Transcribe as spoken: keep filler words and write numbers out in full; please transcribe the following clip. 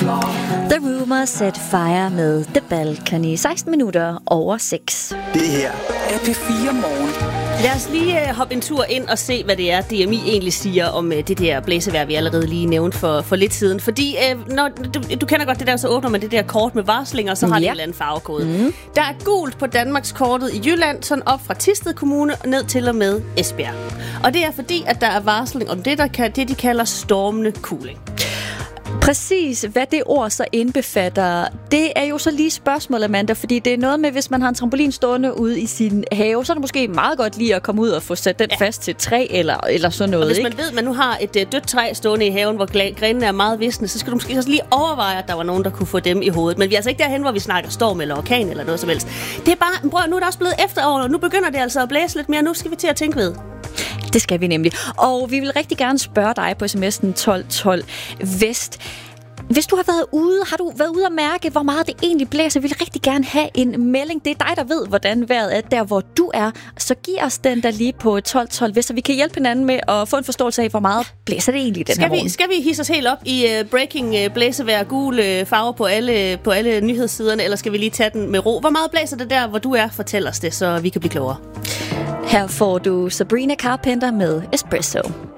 The Rumor Set Fire med The Balcony. seksten minutter over seks. Det her er P fire Morgen. Lad os lige uh, hoppe en tur ind og se, hvad det er, D M I egentlig siger om uh, det der blæsevejr, vi allerede lige nævnte for, for lidt siden. Fordi uh, når, du, du kender godt det der, så åbner man det der kort med varslinger, så har ja. det en eller anden farvekode. Mm. Der er gult på Danmarkskortet i Jylland, sådan op fra Thisted Kommune ned til og med Esbjerg. Og det er fordi, at der er varsling om det, der kan, det de kalder stormende kuling. Præcis, hvad det ord så indbefatter, det er jo så lige spørgsmålet, Amanda, fordi det er noget med, hvis man har en trampolin stående ude i sin have, så er det måske meget godt lige at komme ud og få sat den ja. fast til et træ eller, eller sådan noget. Og hvis ikke? man ved, at man nu har et uh, dødt træ stående i haven, hvor grenene er meget visne, så skal du måske også lige overveje, at der var nogen, der kunne få dem i hovedet. Men vi er altså ikke derhen, hvor vi snakker storm eller orkan eller noget som helst. Det er bare, bror, nu er det også blevet efterår, og nu begynder det altså at blæse lidt mere. Nu skal vi til at tænke ved. Det skal vi nemlig. Og vi vil rigtig gerne spørge dig på sms'en tolv tolv Vest. Hvis du har været ude, har du været ude at mærke, hvor meget det egentlig blæser? Vi vil rigtig gerne have en melding. Det er dig, der ved, hvordan vejret er der, hvor du er. Så giv os den der lige på tolv tolv Vest, så vi kan hjælpe hinanden med at få en forståelse af, hvor meget blæser det egentlig den skal her vi, morgen. Skal vi hisse os helt op i uh, breaking uh, blæsevejr, gul uh, farver på alle, på alle nyhedssiderne, eller skal vi lige tage den med ro? Hvor meget blæser det der, hvor du er? Fortæl os det, så vi kan blive klogere. Her får du Sabrina Carpenter med Espresso.